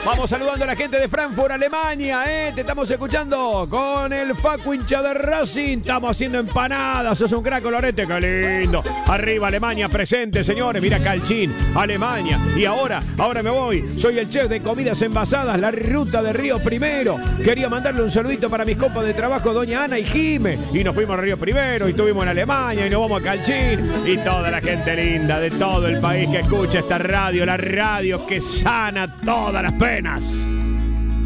Vamos saludando a la gente de Frankfurt, Alemania, te estamos escuchando con el Facu hincha de Racing. Estamos haciendo empanadas, sos un crack, Lorete, qué lindo. Arriba Alemania presente, señores. Mira Calchín, Alemania. Y ahora me voy. Soy el chef de comidas envasadas, la ruta de Río Primero. Quería mandarle un saludito para mis compas de trabajo, doña Ana y Jime. Y nos fuimos a Río Primero y estuvimos en Alemania y nos vamos a Calchín. Y toda la gente linda de todo el país que escucha esta radio, la radio que sana todas las penas.